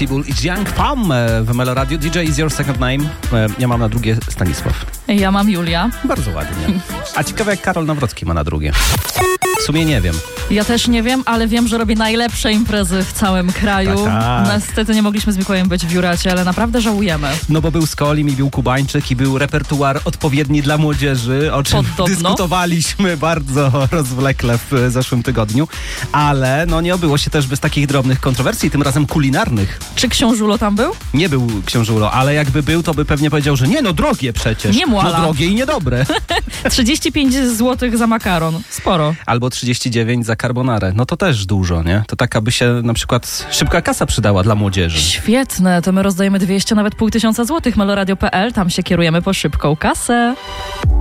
Pitbull i Young Pam w Melo Radio. DJ is your second name. Ja mam na drugie Stanisław. Ja mam Julia. Bardzo ładnie. A ciekawe jak Karol Nawrocki ma na drugie. W sumie nie wiem. Ja też nie wiem, ale wiem, że robi najlepsze imprezy w całym kraju. Tak. Niestety nie mogliśmy z Mikołajem być w Juracie, ale naprawdę żałujemy. No bo był Skolim i był Kubańczyk i był repertuar odpowiedni dla młodzieży, o czym dyskutowaliśmy bardzo rozwlekle w zeszłym tygodniu. Ale no nie obyło się też bez takich drobnych kontrowersji, tym razem kulinarnych. Czy Książulo tam był? Nie był Książulo, ale jakby był, to by pewnie powiedział, że nie, no drogie przecież. Nie muala. No drogie i niedobre. 35 zł za makaron. Sporo. Albo 39 za carbonarę. No to też dużo, nie? To tak, aby się na przykład szybka kasa przydała dla młodzieży. Świetne, to my rozdajemy 200, nawet 500 złotych. Meloradio.pl, tam się kierujemy po szybką kasę.